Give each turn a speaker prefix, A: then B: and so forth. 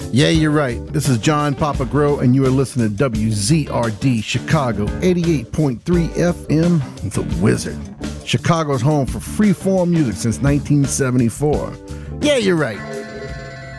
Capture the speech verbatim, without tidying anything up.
A: Yeah, you're right. This is John Papa Grow, and you are listening to W Z R D Chicago, eighty-eight point three F M, The Wizard. Chicago's home for free-form music since nineteen seventy-four. Yeah, you're right.